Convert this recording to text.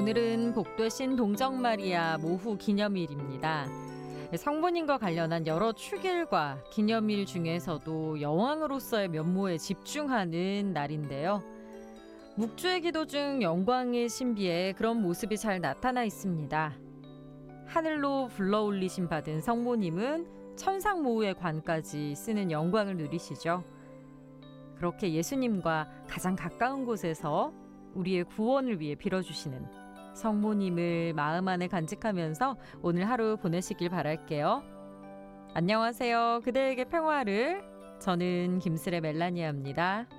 오늘은 복되신 동정마리아 모후 기념일입니다. 성부님과 관련한 여러 축일과 기념일 중에서도 여왕으로서의 면모에 집중하는 날인데요. 묵주의 기도 중 영광의 신비에 그런 모습이 잘 나타나 있습니다. 하늘로 불러올리심 받은 성모님은 천상모후의 관까지 쓰는 영광을 누리시죠. 그렇게 예수님과 가장 가까운 곳에서 우리의 구원을 위해 빌어주시는 성모님을 마음 안에 간직하면서 오늘 하루 보내시길 바랄게요. 안녕하세요. 그대에게 평화를. 저는 김슬의 멜라니아입니다.